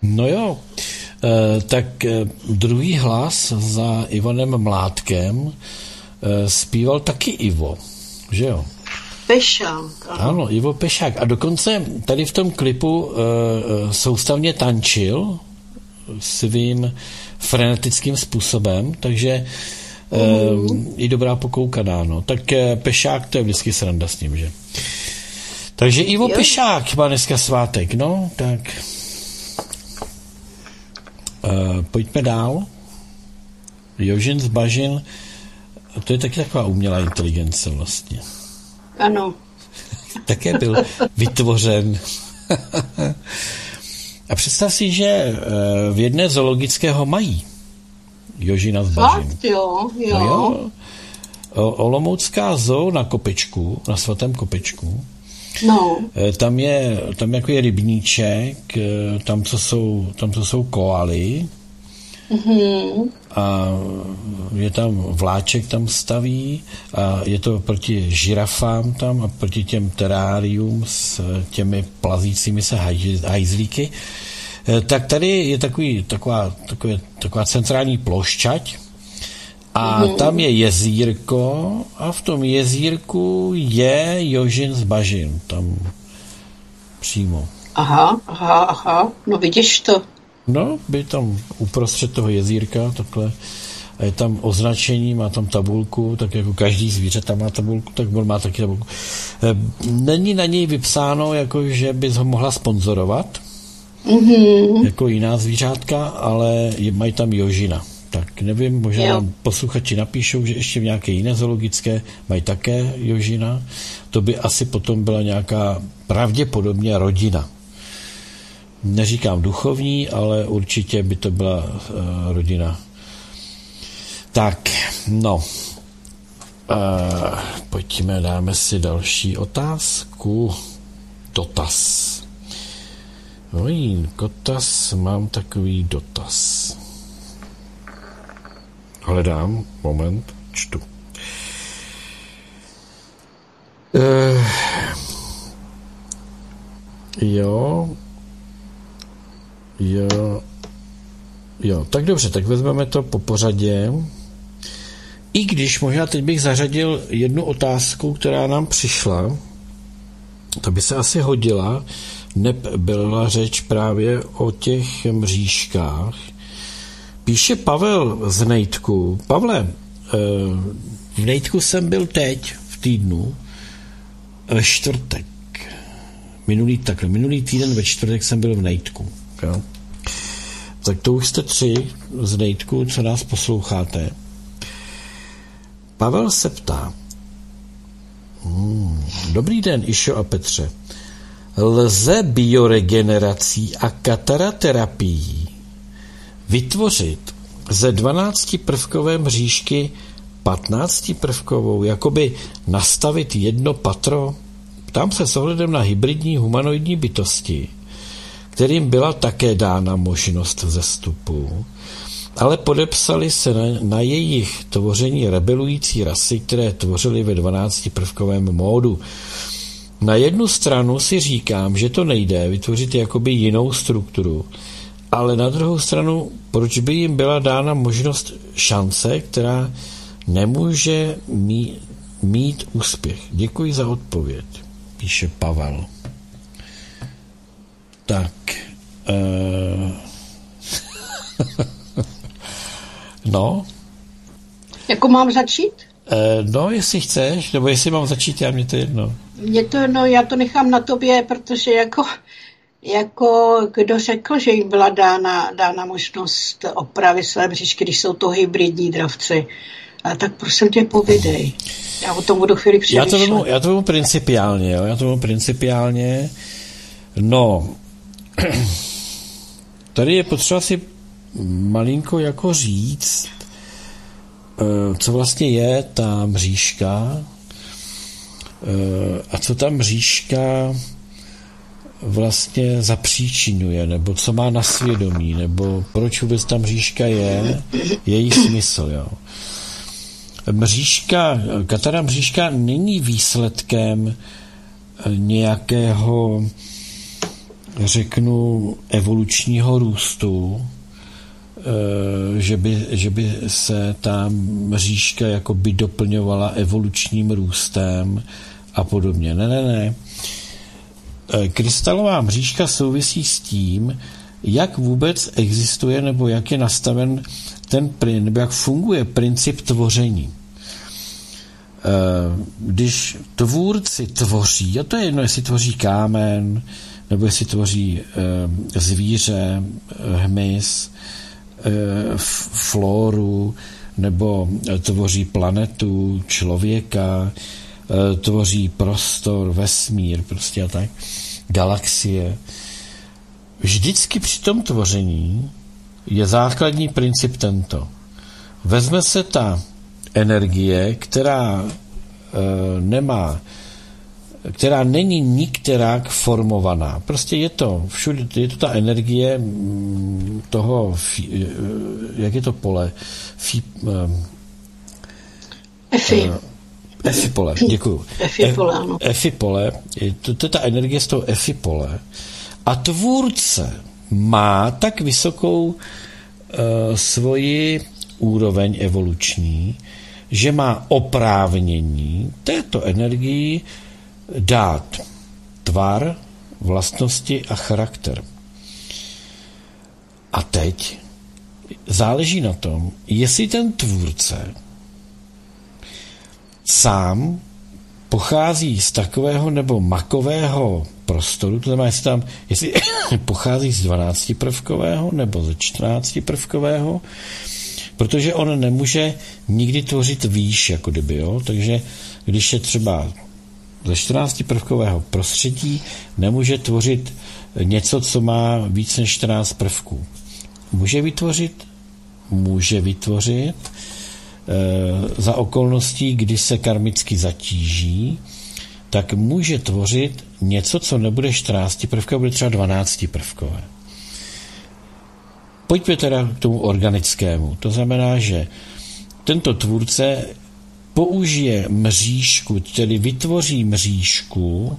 No jo, tak druhý hlas za Ivanem Mládkem zpíval taky Ivo, že jo? Pešák. Ano, Ivo Pešák. A dokonce tady v tom klipu soustavně tančil svým frenetickým způsobem, takže i dobrá pokoukaná, no. Tak Pešák, to je vždycky sranda s ním, že? Takže Ivo Pešák má dneska svátek, no, tak pojďme dál. Jožin z Bažin, to je taky taková umělá inteligence vlastně. Ano. Také byl vytvořen. A představ si, že v jedné zoologické ho mají. Jožina z Bažin. Fakt, jo. No jo. Olomoucká zoo na Kopečku, na Svatém Kopečku. No. Tam jako je rybníček, tam, co jsou koaly. Mm-hmm. A je tam vláček tam staví a je to proti žirafám tam a proti těm terárium s těmi plazícími se hajzlíky. Tak tady je taková centrální plošťať a tam je jezírko a v tom jezírku je Jožin z Bažin, tam přímo. Aha, no vidíš to. No, by tam uprostřed toho jezírka takhle a je tam označení, má tam tabulku, tak jako každý zvíře tam má tabulku, tak on má taky tabulku. Není na něj vypsáno, jako že bys ho mohla sponzorovat, jako jiná zvířátka, ale mají tam Jožina. Tak nevím, možná nám posluchači napíšou, že ještě v nějaké jiné zoologické mají také Jožina. To by asi potom byla nějaká pravděpodobně rodina. Neříkám duchovní, ale určitě by to byla rodina. Tak, no. Pojďme, dáme si další otázku. Dotaz. Kotas, mám takový dotaz. Hledám, moment, čtu. Jo, tak dobře, tak vezmeme to po pořadě. I když možná teď bych zařadil jednu otázku, která nám přišla, to by se asi hodila, byla řeč právě o těch mřížkách. Píše Pavel z Nejtku. Pavle, v Nejtku jsem byl teď, v týdnu, ve čtvrtek. Minulý týden ve čtvrtek jsem byl v Nejtku. Jo? Tak to už jste 3 z Nejtku, co nás posloucháte. Pavel se ptá. Dobrý den, Išo a Petře. Lze bioregenerací a kataraterapií vytvořit ze 12prvkové mřížky 15prvkovou, jakoby nastavit jedno patro? Ptám se s ohledem na hybridní humanoidní bytosti, kterým byla také dána možnost vzestupu, ale podepsali se na jejich tvoření rebelující rasy, které tvořily ve 12prvkovém módu. Na jednu stranu si říkám, že to nejde vytvořit jakoby jinou strukturu, ale na druhou stranu, proč by jim byla dána možnost šance, která nemůže mít úspěch? Děkuji za odpověď, píše Pavel. Tak. No. Jako mám začít? No, jestli chceš, nebo jestli mám začít, mě to jedno. Já to nechám na tobě, protože jako kdo řekl, že jim byla dána možnost opravy své bříšky, když jsou to hybridní dravci. A tak prosím tě, povídej. Já o tom budu chvíli přemýšlet. Já to vemu principiálně, No, tady je potřeba si malinko jako říct, co vlastně je ta mřížka a co ta mřížka vlastně zapříčinuje, nebo co má na svědomí, nebo proč vůbec ta mřížka je, její smysl, jo. Katara mřížka není výsledkem nějakého řeknu, evolučního růstu, že by se ta mřížka jakoby doplňovala evolučním růstem a podobně. Ne. Krystalová mřížka souvisí s tím, jak vůbec existuje nebo jak je nastaven nebo jak funguje princip tvoření. Když tvůrci tvoří, a to je jedno, jestli tvoří kámen, nebo jestli tvoří zvíře, hmyz, flóru, nebo tvoří planetu, člověka, tvoří prostor, vesmír, prostě a tak, galaxie. Vždycky při tom tvoření je základní princip tento. Vezme se ta energie, která není nikterak formovaná. Prostě je to ta energie toho, jak je to pole? Efipole, děkuju. Efipole, to je ta energie z toho efipole. A tvůrce má tak vysokou svoji úroveň evoluční, že má oprávnění této energii dát tvar, vlastnosti a charakter. A teď záleží na tom, jestli ten tvůrce sám pochází z takového nebo makového prostoru, to znamená, jestli pochází z 12prvkového nebo ze 14prvkového, protože on nemůže nikdy tvořit výš, jako kdyby, jo? Takže když je třeba ze 14prvkového prostředí, nemůže tvořit něco, co má víc než 14 prvků. Může vytvořit za okolností, kdy se karmicky zatíží, tak může tvořit něco, co nebude 14 prvkové, bude třeba 12 prvkové. Pojďme teda k tomu organickému. To znamená, že tento tvůrce použije mřížku, tedy vytvoří mřížku,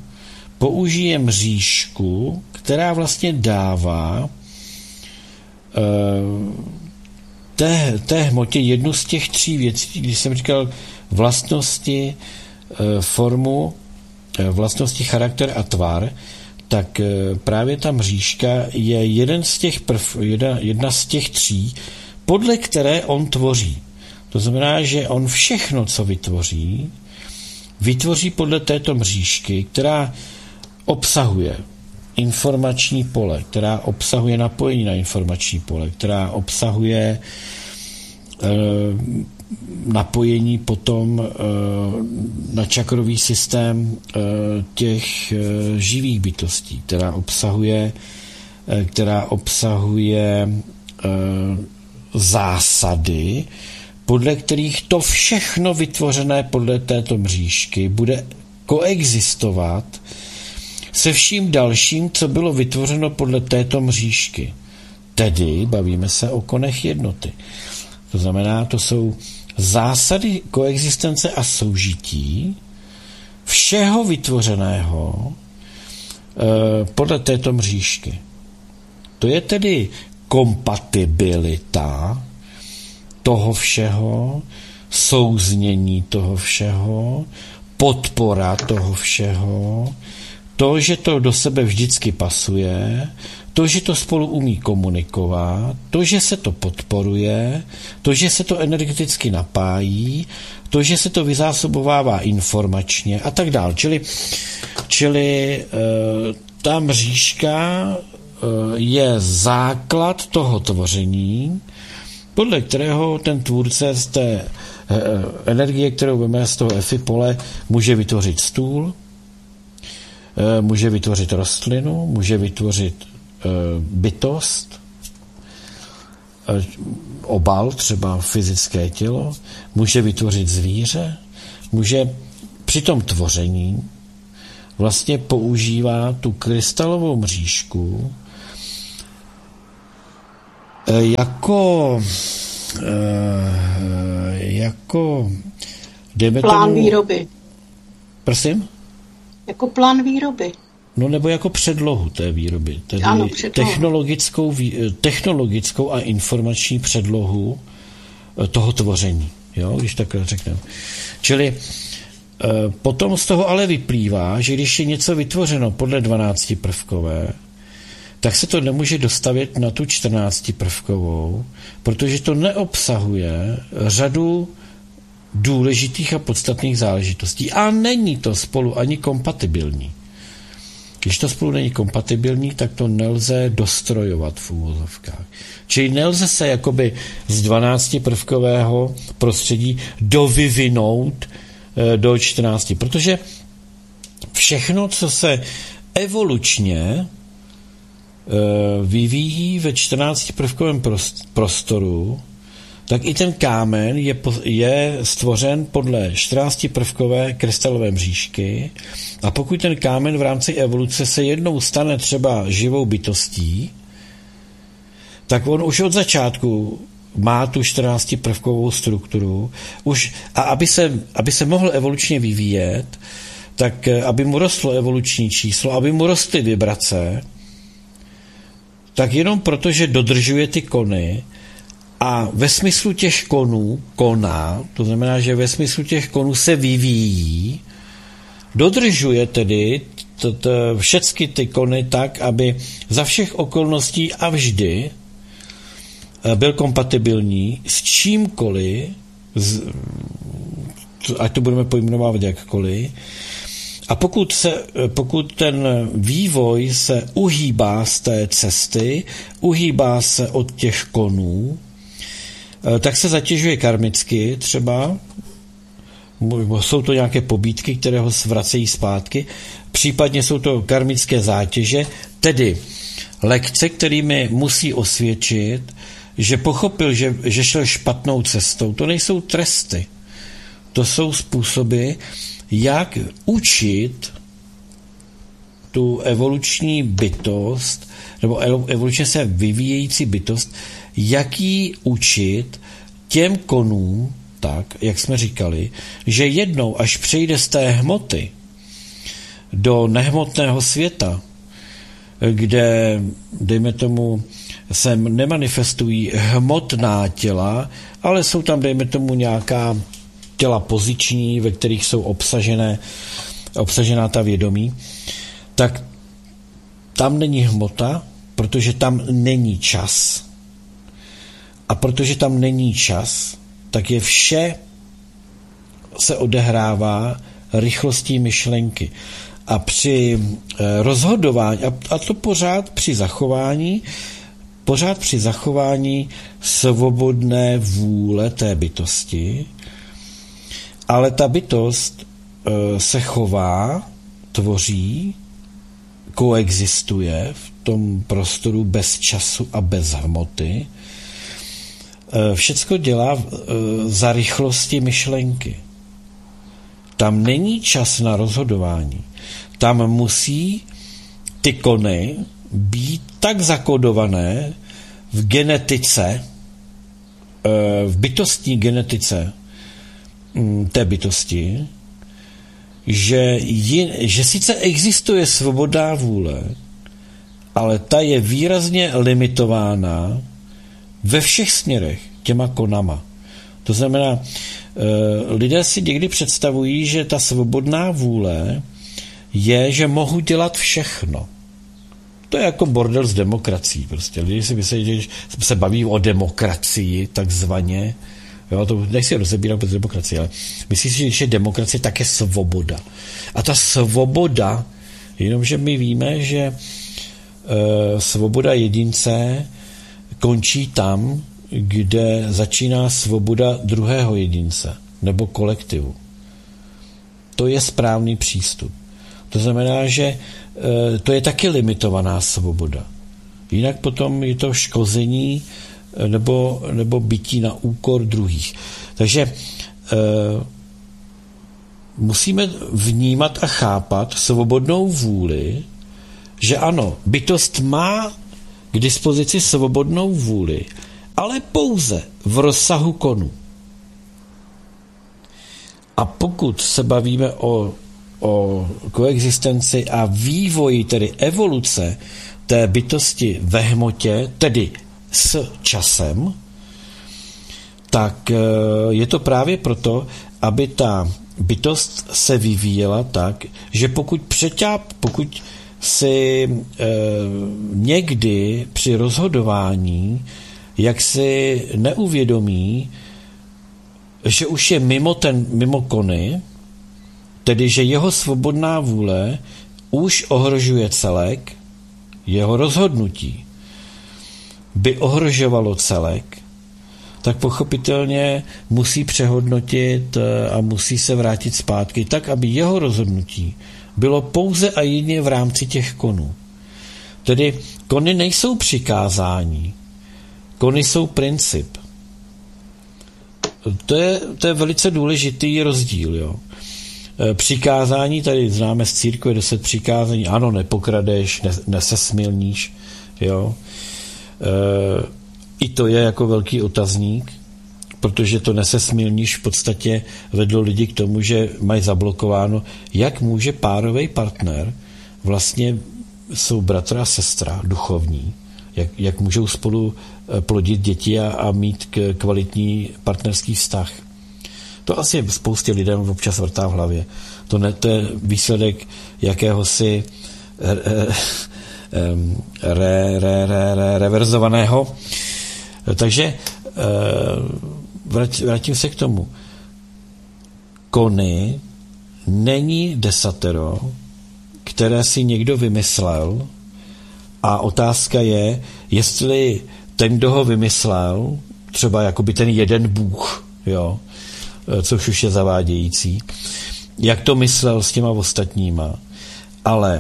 která vlastně dává té hmotě jednu z těch 3 věcí, když jsem říkal vlastnosti, formu, vlastnosti, charakter a tvar, tak právě ta mřížka je jedna z těch 3, podle které on tvoří. To znamená, že on všechno, co vytvoří podle této mřížky, která obsahuje informační pole, která obsahuje napojení na informační pole, která obsahuje napojení potom na čakrový systém těch živých bytostí, která obsahuje zásady, podle kterých to všechno vytvořené podle této mřížky bude koexistovat se vším dalším, co bylo vytvořeno podle této mřížky. Tedy bavíme se o konech jednoty. To znamená, to jsou zásady koexistence a soužití všeho vytvořeného podle této mřížky. To je tedy kompatibilita toho všeho, souznění toho všeho, podpora toho všeho, to, že to do sebe vždycky pasuje, to, že to spolu umí komunikovat, to, že se to podporuje, to, že se to energeticky napájí, to, že se to vyzásobovává informačně a tak dále. Čili ta mřížka je základ toho tvoření, podle kterého ten tvůrce z té energie, kterou veme z toho efipole, může vytvořit stůl, může vytvořit rostlinu, může vytvořit bytost, obal, třeba fyzické tělo, může vytvořit zvíře, může při tom tvoření vlastně používá tu krystalovou mřížku jako plán výroby. Prosím? Jako plán výroby. No nebo jako předlohu té výroby, tedy ano, technologickou a informační předlohu toho tvoření, jo, když takhle řekneme. Čili potom z toho ale vyplývá, že když je něco vytvořeno podle 12prvkové, tak se to nemůže dostavět na tu 14prvkovou, protože to neobsahuje řadu důležitých a podstatných záležitostí a není to spolu ani kompatibilní. Když to spolu není kompatibilní, tak to nelze dostrojovat v úvozovkách. Čili nelze se jakoby z 12prvkového prostředí dovyvinout do 14, protože všechno, co se evolučně vyvíjí ve 14prvkovém prostoru, tak i ten kámen je stvořen podle 14prvkové krystalové mřížky a pokud ten kámen v rámci evoluce se jednou stane třeba živou bytostí, tak on už od začátku má tu 14prvkovou strukturu a aby se mohl evolučně vyvíjet, tak aby mu rostlo evoluční číslo, aby mu rostly vibrace, tak jenom proto, že dodržuje ty kony a ve smyslu těch konů koná, to znamená, že ve smyslu těch konů se vyvíjí, dodržuje tedy všechny ty kony tak, aby za všech okolností a vždy byl kompatibilní s čímkoliv, ať to budeme pojmenovávat jakkoliv, a pokud ten vývoj se uhýbá z té cesty, uhýbá se od těch konů, tak se zatěžuje karmicky třeba, jsou to nějaké pobídky, které ho svracejí zpátky, případně jsou to karmické zátěže, tedy lekce, kterými musí osvědčit, že pochopil, že šel špatnou cestou. To nejsou tresty, to jsou způsoby, jak učit tu evoluční bytost, nebo evolučně se vyvíjející bytost, jak ji učit těm konům, tak, jak jsme říkali, že jednou, až přejde z té hmoty do nehmotného světa, kde, dejme tomu, se nemanifestují hmotná těla, ale jsou tam, dejme tomu, nějaká těla poziční, ve kterých jsou obsažená ta vědomí, tak tam není hmota, protože tam není čas. A protože tam není čas, tak je vše se odehrává rychlostí myšlenky. A při rozhodování, a to pořád při zachování svobodné vůle té bytosti, ale ta bytost se chová, tvoří, koexistuje v tom prostoru bez času a bez hmoty. Všecko dělá za rychlosti myšlenky. Tam není čas na rozhodování. Tam musí ty kony být tak zakodované v genetice, v bytostní genetice té bytosti, že sice existuje svobodná vůle, ale ta je výrazně limitována ve všech směrech těma konama. To znamená, lidé si někdy představují, že ta svobodná vůle je, že mohu dělat všechno. To je jako bordel s demokracií. Prostě lidi si myslí, že se baví o demokracii, takzvaně. Jo, to nechci rozebírat bez demokracie, ale myslí si, že když je demokracie, tak je svoboda. A ta svoboda, jenomže my víme, že svoboda jedince končí tam, kde začíná svoboda druhého jedince nebo kolektivu. To je správný přístup. To znamená, že to je taky limitovaná svoboda. Jinak potom je to škození nebo bytí na úkor druhých. Takže musíme vnímat a chápat svobodnou vůli, že ano, bytost má k dispozici svobodnou vůli, ale pouze v rozsahu konu. A pokud se bavíme o o koexistenci a vývoji, tedy evoluce té bytosti ve hmotě, tedy s časem, tak je to právě proto, aby ta bytost se vyvíjela tak, že pokud si někdy při rozhodování jak si neuvědomí, že už je mimo kony, tedy že jeho svobodná vůle už ohrožuje celek, jeho rozhodnutí by ohrožovalo celek, tak pochopitelně musí přehodnotit a musí se vrátit zpátky tak, aby jeho rozhodnutí bylo pouze a jedině v rámci těch konů. Tedy kony nejsou přikázání, kony jsou princip. To je velice důležitý rozdíl. Jo. Přikázání, tady známe z církve 10 přikázání, ano, nepokradeš, nesesmilníš, jo. I to je jako velký otazník, protože to nesesmilníš v podstatě vedlo lidi k tomu, že mají zablokováno, jak může párový partner, vlastně jsou bratr a sestra duchovní, jak můžou spolu plodit děti a mít kvalitní partnerský vztah. To asi spoustě lidem občas vrtá v hlavě. To je výsledek jakéhosi reverzovaného. Takže vrátím se k tomu. Kony není desatero, které si někdo vymyslel, a otázka je, jestli ten, kdo ho vymyslel, třeba jakoby ten jeden Bůh, jo, což už je zavádějící, jak to myslel s těma ostatníma. Ale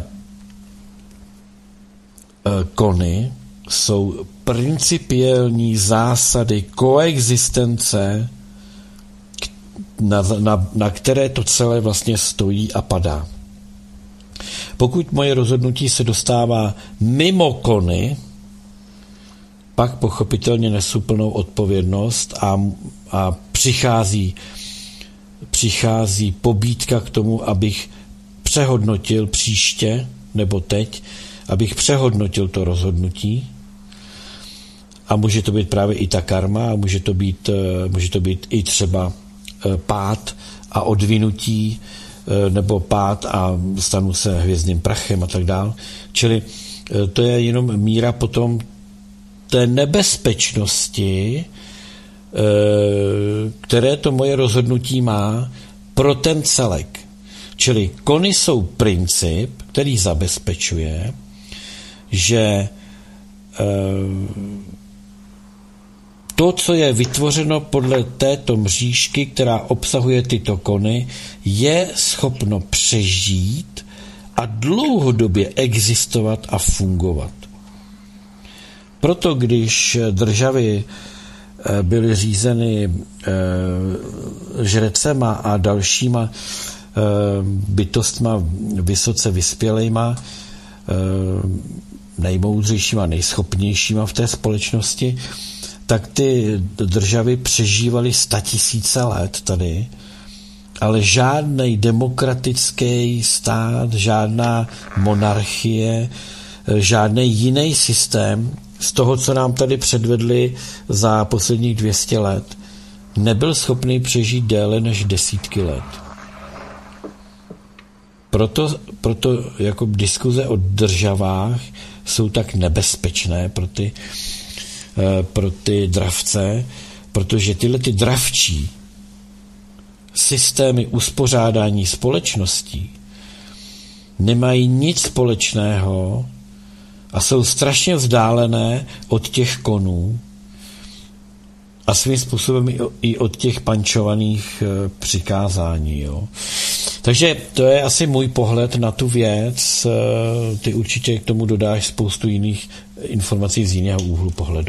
kony jsou principiální zásady koexistence, na které to celé vlastně stojí a padá. Pokud moje rozhodnutí se dostává mimo kony, pak pochopitelně nesu plnou odpovědnost a přichází pobídka k tomu, abych přehodnotil příště, nebo teď, abych přehodnotil to rozhodnutí. A může to být právě i ta karma, a může to být i třeba pád a odvinutí, nebo pád a stanu se hvězdným prachem a tak dál. Čili to je jenom míra potom té nebezpečnosti, které to moje rozhodnutí má pro ten celek. Čili kony jsou princip, který zabezpečuje, že to, co je vytvořeno podle této mřížky, která obsahuje tyto kony, je schopno přežít a dlouhodobě existovat a fungovat. Proto, když državy byly řízeny žrecema a dalšíma bytostma vysoce vyspělejma, nejmoudřejšíma, nejschopnějšíma v té společnosti, tak ty državy přežívaly 100 000 let tady, ale žádný demokratický stát, žádná monarchie, žádný jiný systém z toho, co nám tady předvedli za posledních 200 let, nebyl schopný přežít déle než desítky let. Proto jako diskuze o državách jsou tak nebezpečné pro ty dravce, protože tyhle ty dravčí systémy uspořádání společností nemají nic společného a jsou strašně vzdálené od těch konů a svým způsobem i od těch pančovaných přikázání. Jo. Takže to je asi můj pohled na tu věc. Ty určitě k tomu dodáš spoustu jiných informací z jiného úhlu pohledu.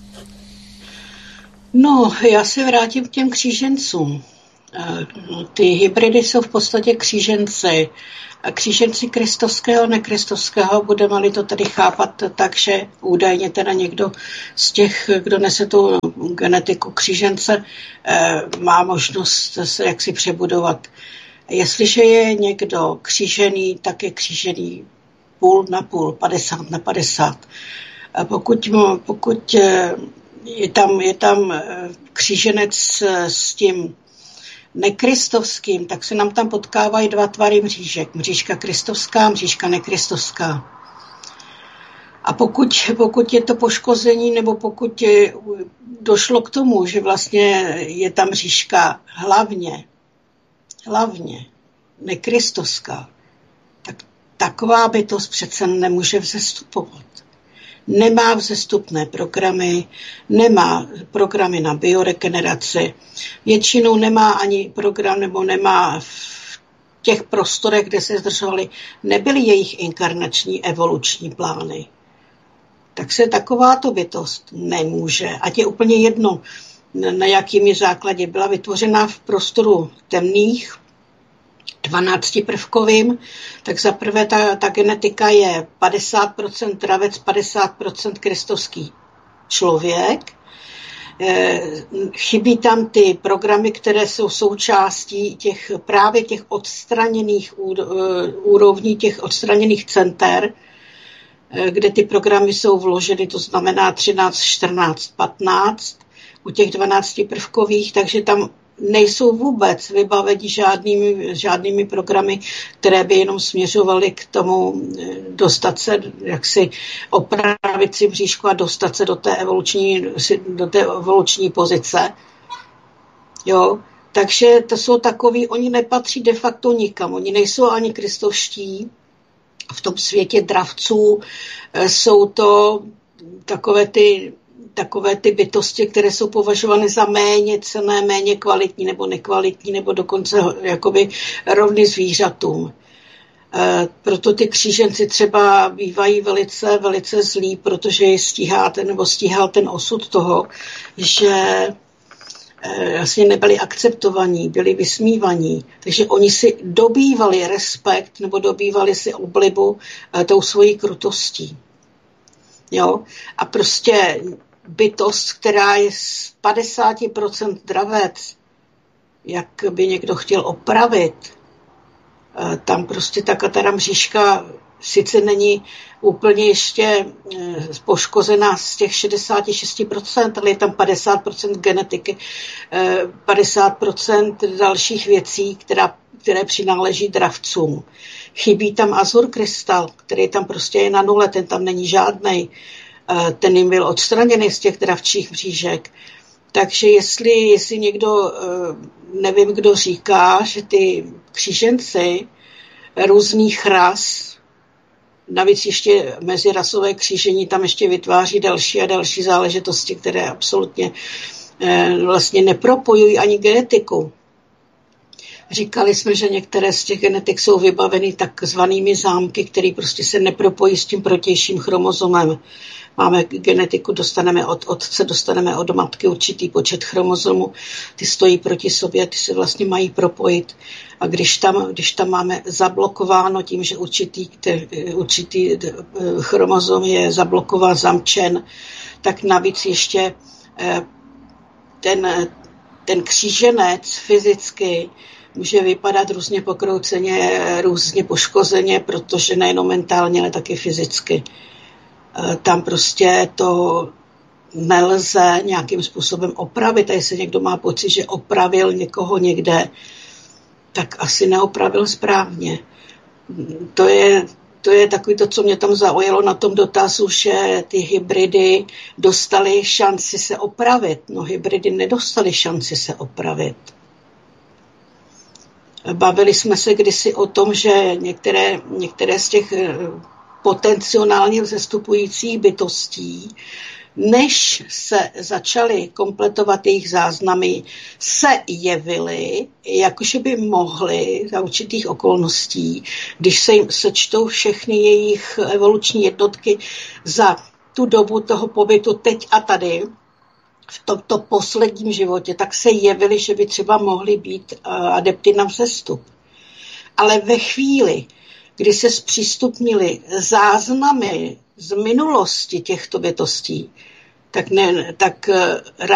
No, já se vrátím k těm křížencům. Ty hybridy jsou v podstatě kříženci. A kříženci kristovského, nekristovského, budeme-li to tedy chápat tak, že údajně teda někdo z těch, kdo nese tu genetiku křížence, má možnost se jaksi přebudovat. Jestliže je někdo křížený, tak je křížený půl na půl, 50 na 50. A pokud je tam kříženec s tím nekristovským, tak se nám tam potkávají dva tvary mřížek. Mřížka kristovská, mřížka nekristovská. A pokud je to poškození, nebo pokud došlo k tomu, že vlastně je tam mřížka hlavně nekristovská, tak taková bytost přece nemůže vzestupovat. Nemá vzestupné programy, nemá programy na bioregeneraci, většinou nemá ani program, nebo nemá v těch prostorech, kde se zdržovali, nebyly jejich inkarnační evoluční plány. Tak se takováto bytost nemůže, ať je úplně jedno, na jakým základě byla vytvořena v prostoru temných, 12prvkovým, tak zaprvé ta genetika je 50% dravec, 50% kristovský člověk. Chybí tam ty programy, které jsou součástí právě těch odstraněných úrovní, těch odstraněných center, kde ty programy jsou vloženy, to znamená 13, 14, 15 u těch 12prvkových, takže tam nejsou vůbec vybaveni žádnými programy, které by jenom směřovaly k tomu dostat se, jaksi opravit si bříšku a dostat se do té evoluční pozice. Jo? Takže to jsou takový, oni nepatří de facto nikam, oni nejsou ani kristovští. V tom světě dravců jsou to takové ty bytosti, které jsou považovány za méně cenné, méně kvalitní nebo nekvalitní, nebo dokonce jakoby rovny zvířatům. Proto ty kříženci třeba bývají velice, velice zlí, protože je stíhal ten osud toho, že vlastně nebyli akceptovaní, byli vysmívaní. Takže oni si dobývali respekt nebo dobývali si oblibu tou svojí krutostí. Jo? A prostě bytost, která je z 50% dravec, jak by někdo chtěl opravit, tam prostě ta katara mřížka sice není úplně ještě poškozená z těch 66%, ale je tam 50% genetiky, 50% dalších věcí, které přináleží dravcům. Chybí tam azur krystal, který tam prostě je na nule, ten tam není žádnej. Ten jim byl odstraněný z těch dravčích mřížek. Takže jestli někdo, nevím, kdo říká, že ty kříženci různých ras, navíc ještě mezirasové křížení tam ještě vytváří další a další záležitosti, které absolutně vlastně nepropojují ani genetiku. Říkali jsme, že některé z těch genetik jsou vybaveny takzvanými zámky, které prostě se nepropojí s tím protějším chromozomem. Máme genetiku, dostaneme od otce, dostaneme od matky určitý počet chromozomů, ty stojí proti sobě, ty se vlastně mají propojit. A když tam máme zablokováno tím, že určitý chromozom je zablokován, zamčen, tak navíc ještě ten kříženec fyzicky může vypadat různě pokrouceně, různě poškozeně, protože nejenom mentálně, ale taky fyzicky. Tam prostě to nelze nějakým způsobem opravit. A jestli někdo má pocit, že opravil někoho někde, tak asi neopravil správně. To je takový to, co mě tam zaujalo na tom dotazu, že ty hybridy dostaly šanci se opravit. No, hybridy nedostaly šanci se opravit. Bavili jsme se kdysi o tom, že některé z těch potenciálně vzestupujících bytostí, než se začaly kompletovat jejich záznamy, se jevily, jakože by mohly za určitých okolností, když se jim sečtou všechny jejich evoluční jednotky za tu dobu toho pobytu teď a tady, v tomto posledním životě, tak se jevily, že by třeba mohly být adepty na vzestup. Ale ve chvíli, kdy se zpřístupnily záznamy z minulosti těchto bytostí, tak